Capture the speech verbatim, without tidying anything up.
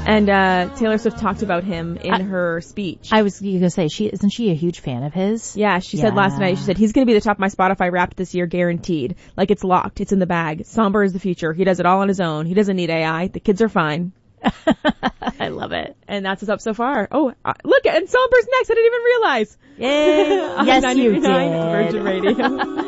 And uh Taylor Swift talked about him in I, her speech. I was going to say, she isn't she a huge fan of his? Yeah, she yeah. said last night, she said, he's going to be the top of my Spotify Wrapped this year, guaranteed. Like, it's locked. It's in the bag. Somber is the future. He does it all on his own. He doesn't need A I. The kids are fine. I love it. And that's what's up so far. Oh, uh, look, and Somber's next. I didn't even realize. Yay. Yes, you did. Virgin Radio.